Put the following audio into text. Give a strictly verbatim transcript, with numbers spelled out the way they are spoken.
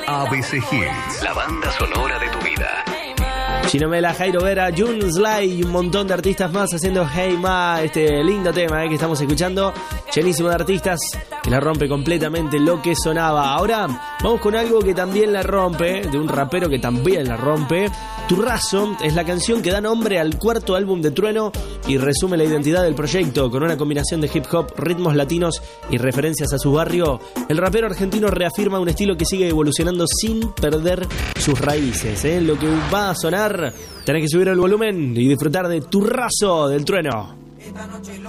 A B C Hits, la banda sonora de tu vida. Chino Mela, Jairo Vera, Jun Sly y un montón de artistas más haciendo Hey Ma, este lindo tema eh, que estamos escuchando. Llenísimo de artistas que la rompe completamente lo que sonaba. Ahora vamos con algo que también la rompe, de un rapero que también la rompe. Turrazo es la canción que da nombre al cuarto álbum de Trueno y resume la identidad del proyecto. Con una combinación de hip hop, ritmos latinos y referencias a su barrio, el rapero argentino reafirma un estilo que sigue evolucionando sin perder sus raíces. ¿eh? Lo que va a sonar, tenés que subir el volumen y disfrutar de Turrazo del Trueno.